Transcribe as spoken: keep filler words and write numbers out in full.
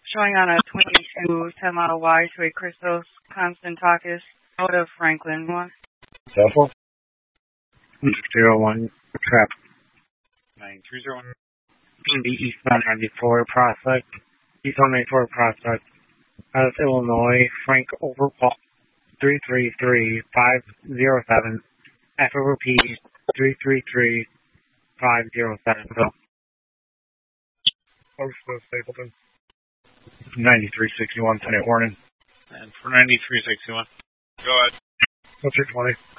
showing on a twenty-two ten model Y to a Christos Konstantakis out of Franklin. Cell phone? zero one, trap. nine three zero one. The eastbound ninety-four prospect. Eastbound ninety-four prospect. Out of Illinois, Frank Overpaul. three three three five zero seven. F over P three three three five zero seven. Go. Overslow Stapleton. ninety-three sixty-one, Senate warning. And for ninety-three sixty-one. Go ahead. What's your twenty?